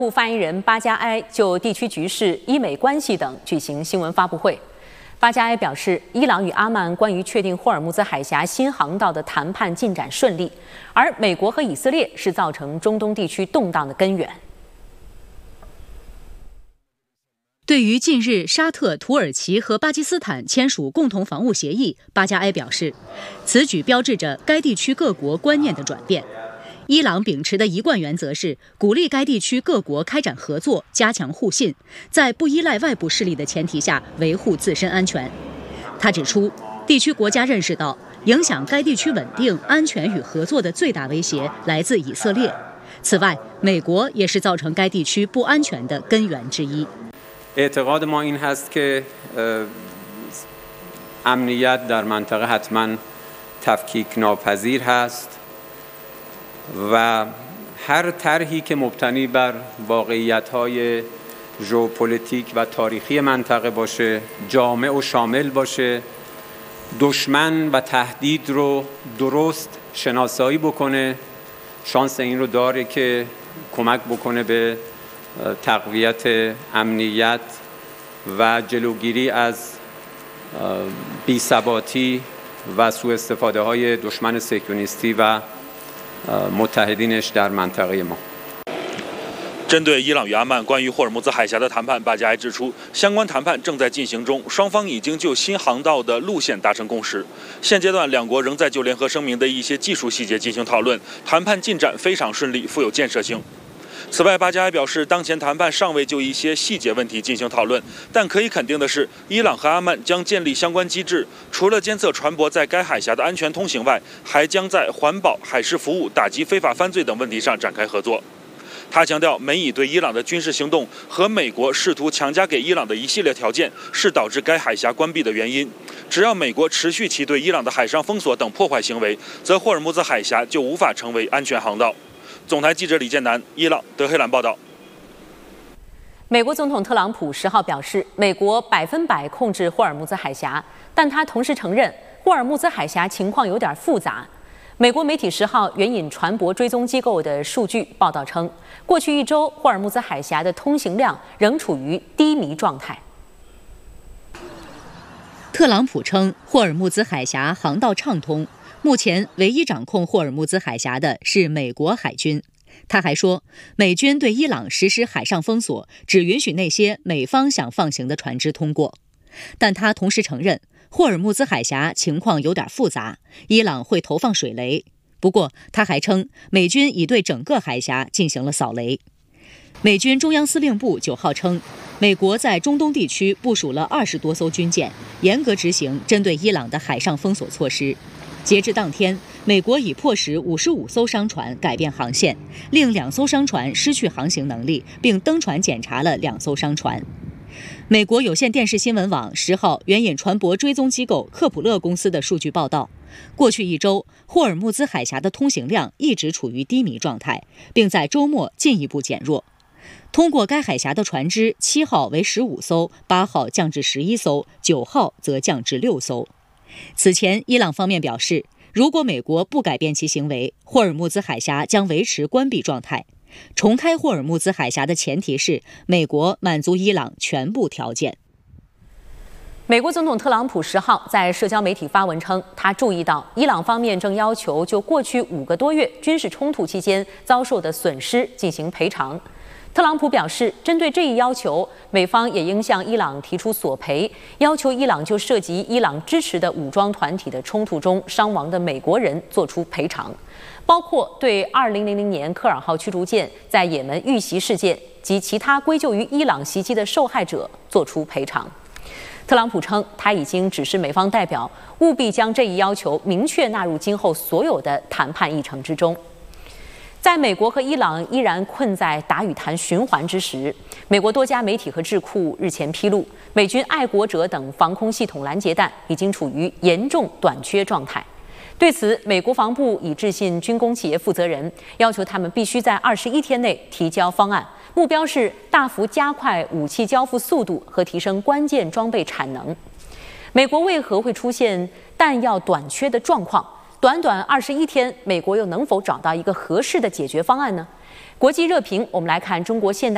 部发言人巴加埃就地区局势、伊美关系等举行新闻发布会。巴加埃表示，伊朗与阿曼关于确定霍尔木兹海峡新航道的谈判进展顺利，而美国和以色列是造成中东地区动荡的根源。 对于近日沙特、土耳其和巴基斯坦签署共同防务协议，巴加埃表示，此举标志着该地区各国观念的转变。伊朗秉持的一贯原则是鼓励该地区各国开展合作，加强互信，在不依赖外部势力的前提下维护自身安全。他指出，地区国家认识到影响该地区稳定、安全与合作的最大威胁来自以色列。此外，美国也是造成该地区不安全的根源之一。 اعتقاد ما این هست که امنیت در منطقه حتما تفکیک ناپذیر هست و هر طرحی که مبتنی بر واقعیت‌های ژئوپلیتیک و تاریخی منطقه باشه، جامع و شامل باشه، دشمن و تهدید رو درست شناسایی بکنه، شانس این رو داره که کمک بکنه به تقویت امنیت و جلوگیری از بی‌ثباتی و سوء استفاده های دشمن صهیونیستی و متحدینش در منطقه ما。 针对伊朗与阿曼关于霍尔木兹海峡的谈判，巴加埃指出，相关谈判正在进行中，双方已经就新航道的路线达成共识。现阶段，两国仍在就联合声明的一些技术细节进行讨论，谈判进展非常顺利，富有建设性。此外，巴加埃表示，当前谈判尚未就一些细节问题进行讨论，但可以肯定的是，伊朗和阿曼将建立相关机制，除了监测船舶在该海峡的安全通行外，还将在环保、海事服务、打击非法犯罪等问题上展开合作。他强调，美以对伊朗的军事行动和美国试图强加给伊朗的一系列条件是导致该海峡关闭的原因。只要美国持续其对伊朗的海上封锁等破坏行为，则霍尔木兹海峡就无法成为安全航道。总台记者李建南，伊朗德黑兰报道。 美国总统特朗普10号表示，美国100%控制霍尔木兹海峡，但他同时承认霍尔木兹海峡情况有点复杂。美国媒体10号援引船舶追踪机构的数据报道称，过去1周霍尔木兹海峡的通行量仍处于低迷状态。 特朗普称，霍尔木兹海峡航道畅通。目前唯一掌控霍尔木兹海峡的是美国海军。他还说，美军对伊朗实施海上封锁，只允许那些美方想放行的船只通过。但他同时承认，霍尔木兹海峡情况有点复杂，伊朗会投放水雷。不过，他还称，美军已对整个海峡进行了扫雷。美军中央司令部9号称，美国在中东地区部署了20多艘军舰，严格执行针对伊朗的海上封锁措施。截至当天，美国已迫使55艘商船改变航线，令2艘商船失去航行能力，并登船检查了2艘商船。美国有线电视新闻网10号援引船舶追踪机构科普勒公司的数据报道，过去1周，霍尔木兹海峡的通行量一直处于低迷状态，并在周末进一步减弱。通过该海峡的船只7号为15艘，8号降至11艘，9号则降至6艘。此前，伊朗方面表示，如果美国不改变其行为，霍尔木兹海峡将维持关闭状态。重开霍尔木兹海峡的前提是美国满足伊朗全部条件。 美国总统特朗普10号在社交媒体发文称，他注意到伊朗方面正要求就过去5个多月军事冲突期间遭受的损失进行赔偿。特朗普表示，针对这一要求，美方也应向伊朗提出索赔，要求伊朗就涉及伊朗支持的武装团体的冲突中伤亡的美国人做出赔偿，包括对2000年科尔号驱逐舰在也门遇袭事件及其他归咎于伊朗袭击的受害者做出赔偿。特朗普称，他已经指示美方代表务必将这一要求明确纳入今后所有的谈判议程之中。在美国和伊朗依然困在打与谈循环之时，美国多家媒体和智库日前披露，美军爱国者等防空系统拦截弹已经处于严重短缺状态。对此，美国防部已致信军工企业负责人，要求他们必须在21天内提交方案，目标是大幅加快武器交付速度和提升关键装备产能。美国为何会出现弹药短缺的状况？短短21天，美国又能否找到一个合适的解决方案呢？国际热评，我们来看中国现代